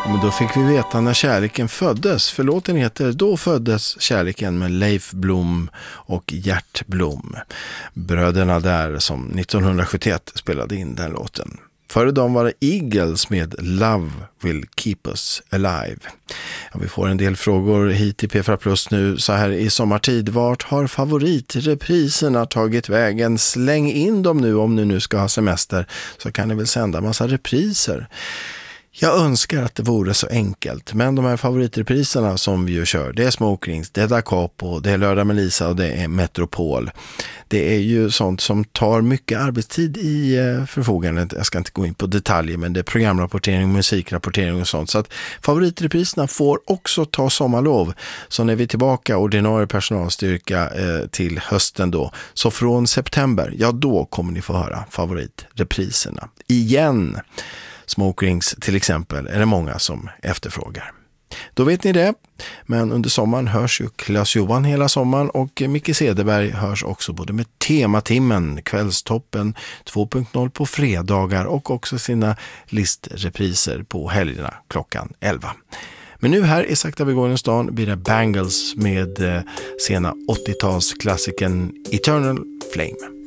Men då fick vi veta när kärleken föddes. För låten heter Då föddes kärleken med Leif Blom och Gert Blom. Bröderna där som 1971 spelade in den låten. Före dem var det Eagles med Love Will Keep Us Alive. Ja, vi får en del frågor hit i P4 Plus nu så här i sommartid. Vart har favoritrepriserna tagit vägen? Släng in dem nu om ni nu ska ha semester, så kan ni väl sända massa repriser. Jag önskar att det vore så enkelt, men de här favoritrepriserna som vi ju kör, det är Smoke Rings, det är Da Capo, det är Lördag med Lisa och det är Metropol. Det är ju sånt som tar mycket arbetstid i förfogandet. Jag ska inte gå in på detaljer, men det är programrapportering, musikrapportering och sånt. Så att favoritrepriserna får också ta sommarlov. Så när vi är tillbaka ordinarie personalstyrka till hösten då, så från september, ja då kommer ni få höra favoritrepriserna igen. Smoke Rings till exempel är det många som efterfrågar. Då vet ni det, men under sommaren hörs ju Claes Johan hela sommaren och Micke Cederberg hörs också både med Tematimmen, Kvällstoppen 2.0 på fredagar och också sina listrepriser på helgerna klockan 11. Men nu här i Sakta vi går i stan blir det Bangles med sena 80-talsklassikern Eternal Flame.